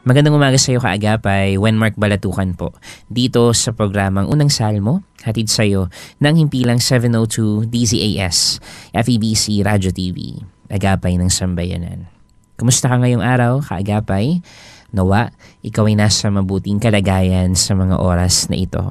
Magandang umaga sa iyo kaagapay, Wenmark Balatukan po. Dito sa programang Unang Salmo, hatid sa iyo ng himpilang 702 DZAS, FEBC Radio TV, Agapay ng Sambayanan. Kumusta ka ngayong araw, kaagapay? Nawa, ikaw ay nasa mabuting kalagayan sa mga oras na ito.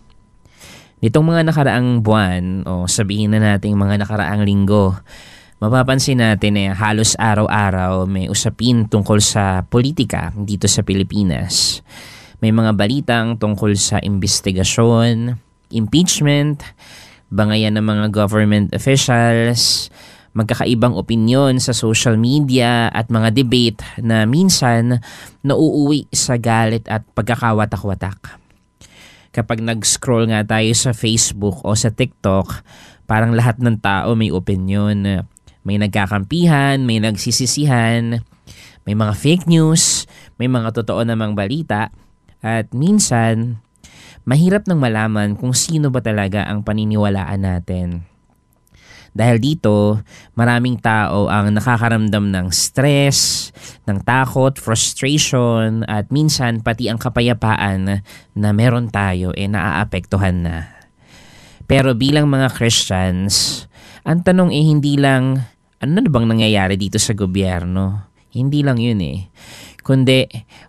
Nitong mga nakaraang buwan, o sabihin na natin mga nakaraang linggo, mapapansin natin halos araw-araw may usapin tungkol sa politika dito sa Pilipinas. May mga balitang tungkol sa investigasyon, impeachment, bangayan ng mga government officials, magkakaibang opinyon sa social media at mga debate na minsan nauuwi sa galit at pagkakawatak-watak. Kapag nag-scroll nga tayo sa Facebook o sa TikTok, parang lahat ng tao may opinyon. May nagkakampihan, may nagsisisihan, may mga fake news, may mga totoo namang balita, at minsan, mahirap nang malaman kung sino ba talaga ang paniniwalaan natin. Dahil dito, maraming tao ang nakakaramdam ng stress, ng takot, frustration, at minsan pati ang kapayapaan na meron tayo naaapektuhan na. Pero bilang mga Christians, ang tanong hindi lang, ano na bang nangyayari dito sa gobyerno? Hindi lang yun kundi,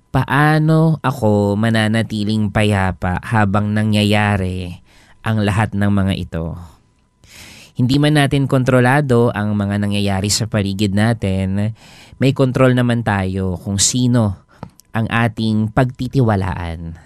paano ako mananatiling payapa habang nangyayari ang lahat ng mga ito? Hindi man natin kontrolado ang mga nangyayari sa paligid natin, may kontrol naman tayo kung sino ang ating pagtitiwalaan.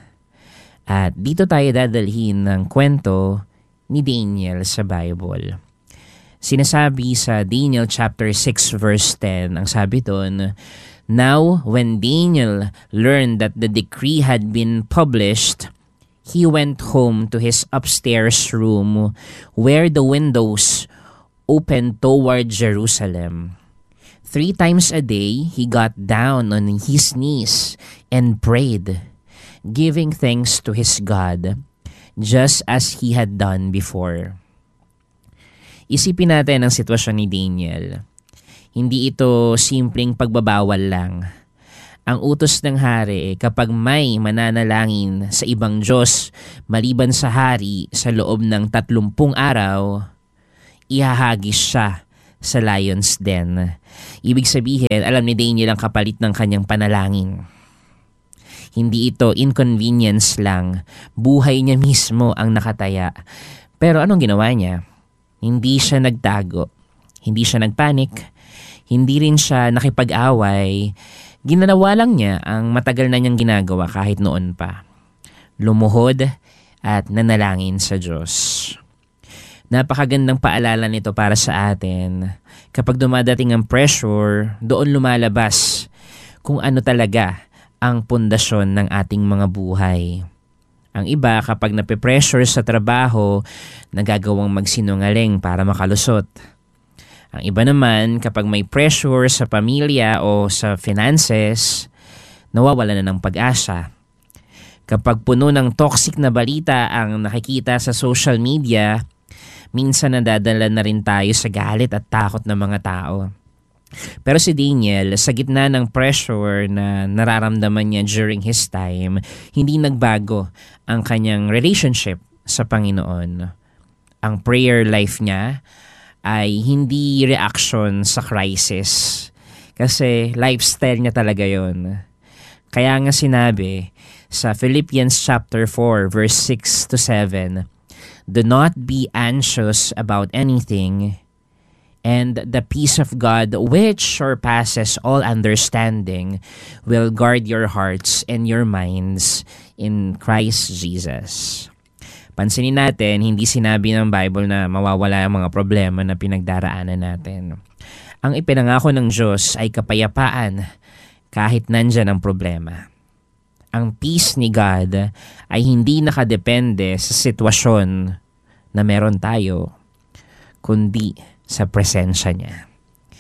At dito tayo dadalhin ng kwento ni Daniel sa Bible. Sinasabi sa Daniel chapter 6 verse 10, ang sabi doon, "Now when Daniel learned that the decree had been published, he went home to his upstairs room where the windows opened toward Jerusalem. 3 times a day he got down on his knees and prayed, giving thanks to his God, just as he had done before." Isipin natin ang sitwasyon ni Daniel. Hindi ito simpleng pagbabawal lang. Ang utos ng hari kapag may mananalangin sa ibang Diyos maliban sa hari sa loob ng 30 araw, ihahagis siya sa lion's den. Ibig sabihin, alam ni Daniel ang kapalit ng kanyang panalangin. Hindi ito inconvenience lang. Buhay niya mismo ang nakataya. Pero anong ginawa niya? Hindi siya nagtago, hindi siya nagpanik, hindi rin siya nakipag-away. Ginanawa lang niya ang matagal na niyang ginagawa kahit noon pa. Lumuhod at nanalangin sa Diyos. Napakagandang paalala nito para sa atin. Kapag dumadating ang pressure, doon lumalabas kung ano talaga ang pundasyon ng ating mga buhay. Ang iba kapag nape-pressure sa trabaho, nagagawang magsinungaling para makalusot. Ang iba naman kapag may pressure sa pamilya o sa finances, nawawala na ng pag-asa. Kapag puno ng toxic na balita ang nakikita sa social media, minsan nadadala na rin tayo sa galit at takot ng mga tao. Pero si Daniel, sa gitna ng pressure na nararamdaman niya during his time, hindi nagbago ang kanyang relationship sa Panginoon. Ang prayer life niya ay hindi reaction sa crisis. Kasi lifestyle niya talaga yon. Kaya nga sinabi sa Philippians chapter 4 verse 6 to 7, "Do not be anxious about anything, and the peace of God, which surpasses all understanding, will guard your hearts and your minds in Christ Jesus." Pansinin natin, hindi sinabi ng Bible na mawawala ang mga problema na pinagdaraanan natin. Ang ipinangako ng Diyos ay kapayapaan kahit nandyan ang problema. Ang peace ni God ay hindi nakadepende sa sitwasyon na meron tayo, kundi sa presensya niya.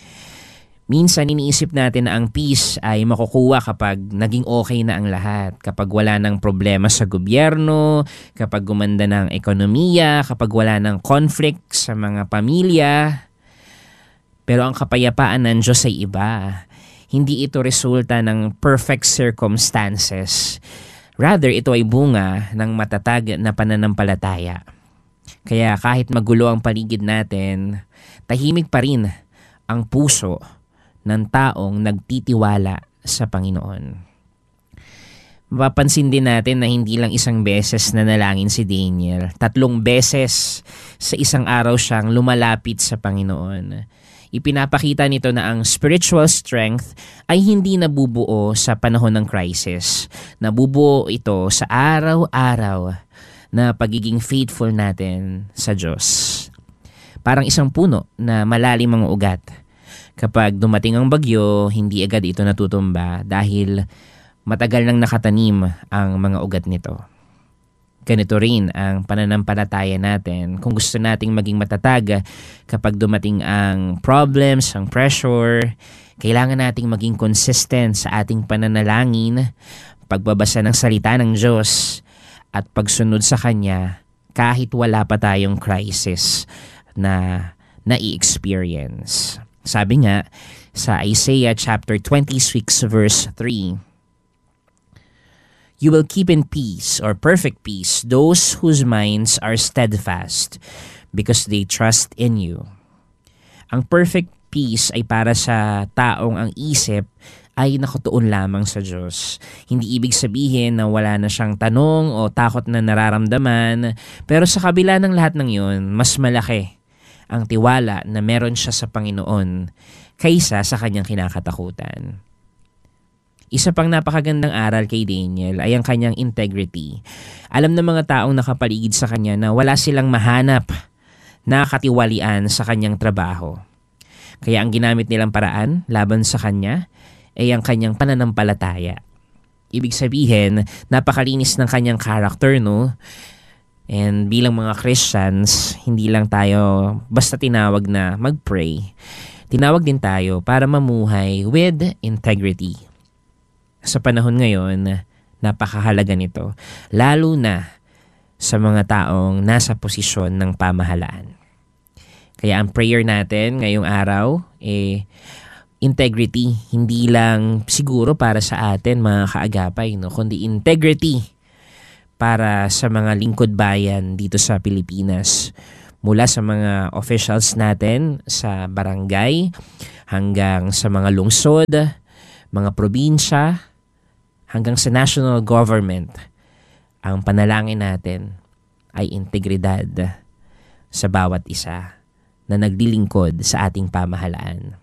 Minsan iniisip natin na ang peace ay makukuha kapag naging okay na ang lahat. Kapag wala ng problema sa gobyerno, kapag gumanda ng ekonomiya, kapag wala ng conflict sa mga pamilya. Pero ang kapayapaan ng Diyos ay iba. Hindi ito resulta ng perfect circumstances. Rather, ito ay bunga ng matatag na pananampalataya. Kaya kahit magulo ang paligid natin, tahimik pa rin ang puso ng taong nagtitiwala sa Panginoon. Mapapansin din natin na hindi lang isang beses na nalangin si Daniel. 3 beses sa isang araw siyang lumalapit sa Panginoon. Ipinapakita nito na ang spiritual strength ay hindi nabubuo sa panahon ng crisis. Nabubuo ito sa araw-araw na pagiging faithful natin sa Diyos. Parang isang puno na malalim ang ugat. Kapag dumating ang bagyo, hindi agad ito natutumba dahil matagal nang nakatanim ang mga ugat nito. Ganito rin ang pananampalataya natin. Kung gusto nating maging matatag kapag dumating ang problems, ang pressure, kailangan nating maging consistent sa ating pananalangin, pagbabasa ng salita ng Diyos, at pagsunod sa Kanya kahit wala pa tayong crisis na i-experience. Sabi nga sa Isaiah chapter 26 verse 3, "You will keep in peace or perfect peace those whose minds are steadfast because they trust in you." Ang perfect peace ay para sa taong ang isip ay nakatuon lamang sa Diyos. Hindi ibig sabihin na wala na siyang tanong o takot na nararamdaman, pero sa kabila ng lahat ng yun, mas malaki ang tiwala na meron siya sa Panginoon kaysa sa kanyang kinakatakutan. Isa pang napakagandang aral kay Daniel ay ang kanyang integrity. Alam ng mga taong nakapaligid sa kanya na wala silang mahanap na katiwalian sa kanyang trabaho. Kaya ang ginamit nilang paraan laban sa kanya ay ang kanyang pananampalataya. Ibig sabihin, napakalinis ng kanyang character, no? And bilang mga Christians, hindi lang tayo basta tinawag na mag-pray. Tinawag din tayo para mamuhay with integrity. Sa panahon ngayon, napakahalaga nito, lalo na sa mga taong nasa posisyon ng pamahalaan. Kaya ang prayer natin ngayong araw, integrity, hindi lang siguro para sa atin mga kaagapay, no? Kundi integrity para sa mga lingkod bayan dito sa Pilipinas. Mula sa mga officials natin sa barangay hanggang sa mga lungsod, mga probinsya, hanggang sa national government. Ang panalangin natin ay integridad sa bawat isa na naglilingkod sa ating pamahalaan.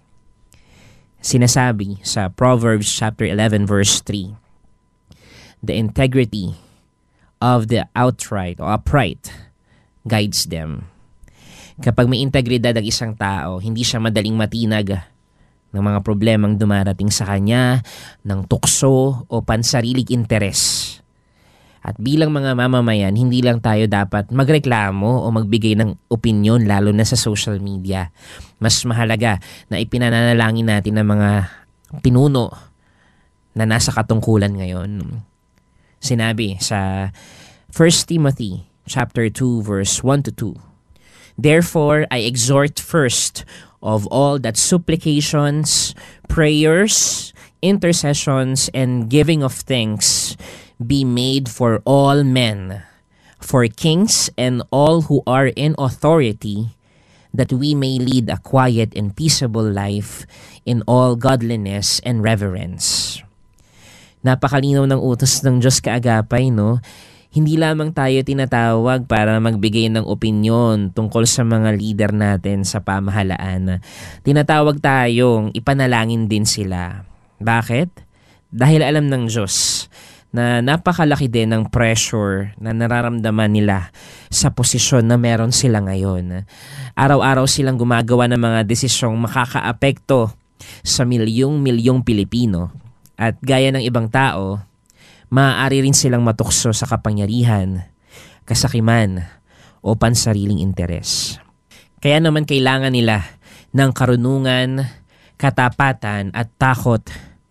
Sinasabi sa Proverbs chapter 11 verse 3, "The integrity of the outright or upright guides them." Kapag may integridad ang isang tao, hindi siya madaling matinag ng mga problemang dumarating sa kanya, ng tukso o pansariling interes. At bilang mga mamamayan, hindi lang tayo dapat magreklamo o magbigay ng opinyon lalo na sa social media. Mas mahalaga na ipinanalangin natin ng mga pinuno na nasa katungkulan ngayon. Sinabi sa 1 Timothy chapter 2 verse 1 to 2, "Therefore I exhort first of all that supplications, prayers, intercessions, and giving of thanks be made for all men, for kings and all who are in authority, that we may lead a quiet and peaceable life in all godliness and reverence." Napakalinaw ng utos ng Diyos kaagapay, no? Hindi lamang tayo tinatawag para magbigay ng opinyon tungkol sa mga leader natin sa pamahalaan. Tinatawag tayong ipanalangin din sila. Bakit? Dahil alam ng Diyos na napakalaki din ng pressure na nararamdaman nila sa posisyon na meron sila ngayon. Araw-araw silang gumagawa ng mga desisyong makakaapekto sa milyong-milyong Pilipino. At gaya ng ibang tao, maaari rin silang matukso sa kapangyarihan, kasakiman o pansariling interes. Kaya naman kailangan nila ng karunungan, katapatan at takot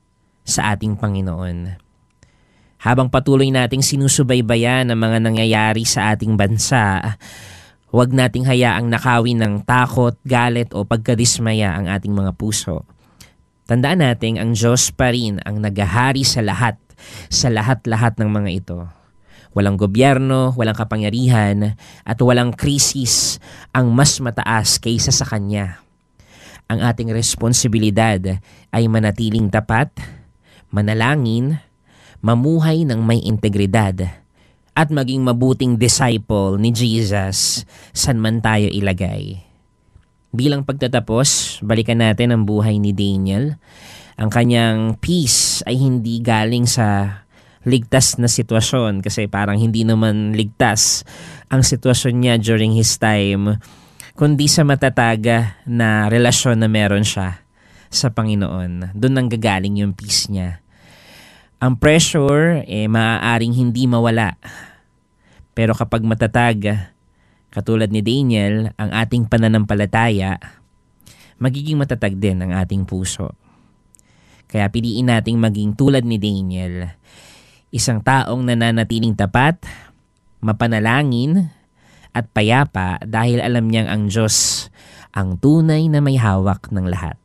sa ating Panginoon. Habang patuloy nating sinusubaybayan ang mga nangyayari sa ating bansa, huwag nating hayaang nakawin ng takot, galit o pagkadismaya ang ating mga puso. Tandaan natin, ang Diyos pa rin ang naghahari sa lahat-lahat ng mga ito. Walang gobyerno, walang kapangyarihan, at walang krisis ang mas mataas kaysa sa Kanya. Ang ating responsibilidad ay manatiling tapat, manalangin, mamuhay ng may integridad, at maging mabuting disciple ni Jesus saan man tayo ilagay. Bilang pagtatapos, balikan natin ang buhay ni Daniel. Ang kanyang peace ay hindi galing sa ligtas na sitwasyon kasi parang hindi naman ligtas ang sitwasyon niya during his time, kundi sa matatag na relasyon na meron siya sa Panginoon. Doon nang gagaling yung peace niya. Ang pressure, maaaring hindi mawala. Pero kapag matatag, katulad ni Daniel, ang ating pananampalataya, magiging matatag din ang ating puso. Kaya piliin nating maging tulad ni Daniel, isang taong nananatiling tapat, mapanalangin, at payapa dahil alam niyang ang Diyos ang tunay na may hawak ng lahat.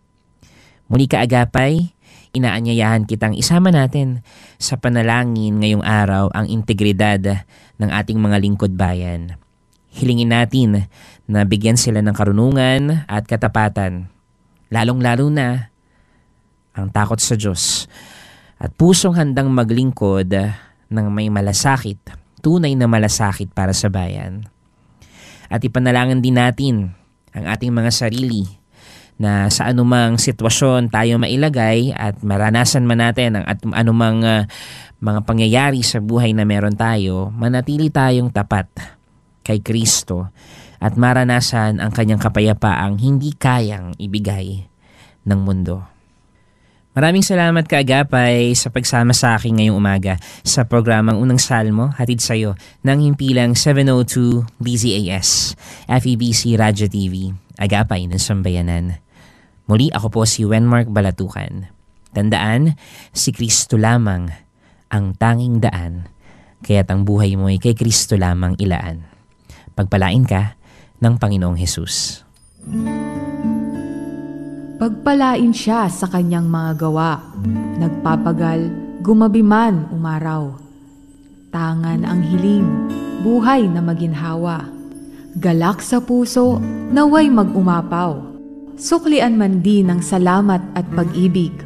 Muli kaagapay, inaanyayahan kitang isama natin sa panalangin ngayong araw ang integridad ng ating mga lingkod bayan. Hilingin natin na bigyan sila ng karunungan at katapatan, lalong-lalo na ang takot sa Diyos at pusong handang maglingkod ng may malasakit, tunay na malasakit para sa bayan. At ipanalangin din natin ang ating mga sarili na sa anumang sitwasyon tayo mailagay at maranasan man natin ang anumang mga pangyayari sa buhay na meron tayo, manatili tayong tapat kay Kristo at maranasan ang kanyang kapayapaang hindi kayang ibigay ng mundo. Maraming salamat kaagapay sa pagsama sa akin ngayong umaga sa programang Unang Salmo, hatid sa iyo ng himpilang 702 DZAS, FEBC Radyo TV, Agapay ng Sambayanan. Muli ako po si Wenmark Balatukan. Tandaan, si Kristo lamang ang tanging daan, kaya't ang buhay mo ay kay Kristo lamang ilaan. Pagpalain ka ng Panginoong Hesus. Pagpalain siya sa kanyang mga gawa, nagpapagal, gumabi man umaraw. Tangan ang hiling, buhay na maginhawa. Galak sa puso, naway mag-umapaw. Suklian man din ng salamat at pag-ibig.